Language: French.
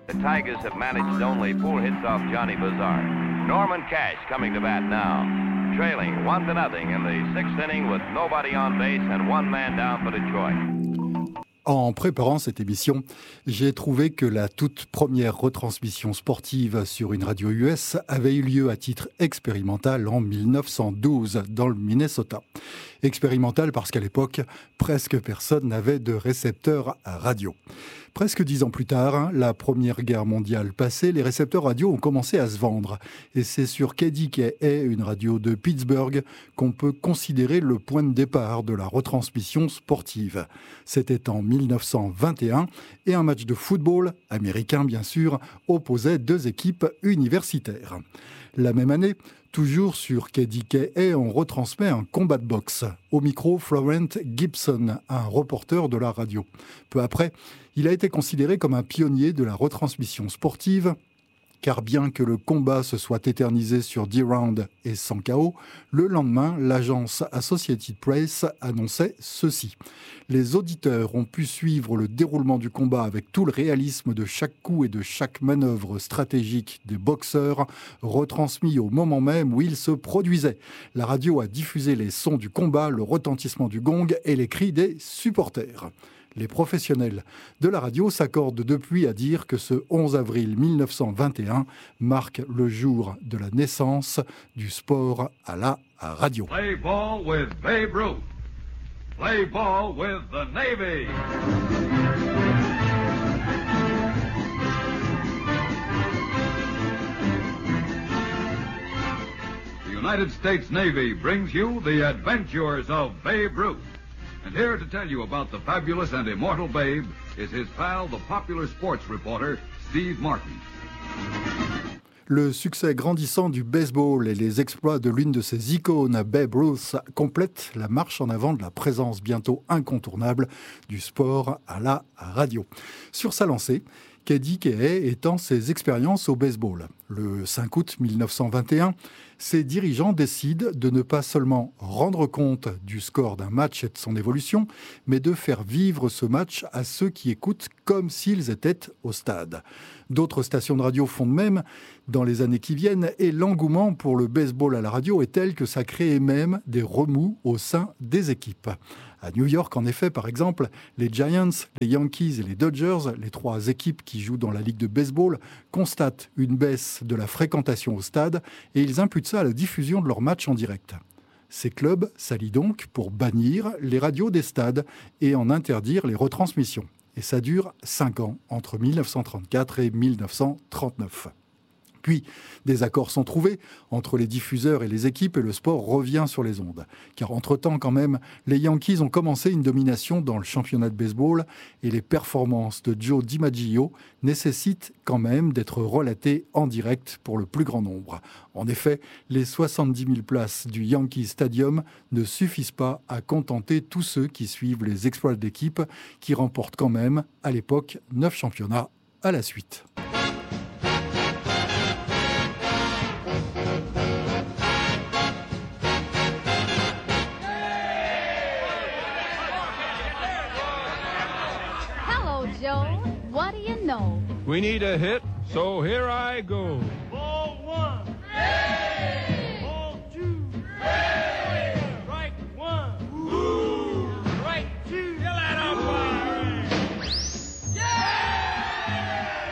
The Tigers have managed only 4 hits off Johnny Bazaar. Norman Cash coming to bat now, trailing 1-0 in the 6th inning with nobody on base and 1 man down for Detroit. En préparant cette émission, j'ai trouvé que la toute première retransmission sportive sur une radio US avait eu lieu à titre expérimental en 1912 dans le Minnesota. Expérimental parce qu'à l'époque, presque personne n'avait de récepteur à radio. Presque 10 ans plus tard, la Première Guerre mondiale passée, les récepteurs radio ont commencé à se vendre. Et c'est sur KDKA, une radio de Pittsburgh, qu'on peut considérer le point de départ de la retransmission sportive. C'était en 1921 et un match de football, américain bien sûr, opposait 2 équipes universitaires. La même année, toujours sur KDKA, on retransmet un combat de boxe. Au micro, Florent Gibson, un reporter de la radio. Peu après, il a été considéré comme un pionnier de la retransmission sportive, car bien que le combat se soit éternisé sur 10 rounds et sans KO, le lendemain, l'agence Associated Press annonçait ceci. Les auditeurs ont pu suivre le déroulement du combat avec tout le réalisme de chaque coup et de chaque manœuvre stratégique des boxeurs, retransmis au moment même où il se produisait. La radio a diffusé les sons du combat, le retentissement du gong et les cris des supporters. Les professionnels de la radio s'accordent depuis à dire que ce 11 avril 1921 marque le jour de la naissance du sport à la radio. Play ball with Babe Ruth. Play ball with the Navy. The United States Navy brings you the adventures of Babe Ruth. And here to tell you about the fabulous and immortal Babe is his pal, the popular sports reporter, Steve Martin. Le succès grandissant du baseball et les exploits de l'une de ses icônes, Babe Ruth, complètent la marche en avant de la présence bientôt incontournable du sport à la radio. Sur sa lancée, KDKA étend ses expériences au baseball. Le 5 août 1921, ses dirigeants décident de ne pas seulement rendre compte du score d'un match et de son évolution, mais de faire vivre ce match à ceux qui écoutent comme s'ils étaient au stade. D'autres stations de radio font de même dans les années qui viennent et l'engouement pour le baseball à la radio est tel que ça crée même des remous au sein des équipes. À New York, en effet, par exemple, les Giants, les Yankees et les Dodgers, les 3 équipes qui jouent dans la Ligue de baseball, constatent une baisse de la fréquentation au stade et ils imputent ça à la diffusion de leurs matchs en direct. Ces clubs s'allient donc pour bannir les radios des stades et en interdire les retransmissions. Et ça dure 5 ans, entre 1934 et 1939. Puis, des accords sont trouvés entre les diffuseurs et les équipes et le sport revient sur les ondes. Car entre-temps, quand même, les Yankees ont commencé une domination dans le championnat de baseball et les performances de Joe DiMaggio nécessitent quand même d'être relatées en direct pour le plus grand nombre. En effet, les 70 000 places du Yankee Stadium ne suffisent pas à contenter tous ceux qui suivent les exploits d'équipe qui remportent quand même, à l'époque, 9 championnats à la suite. Joe, what do you know? We need a hit, so here I go.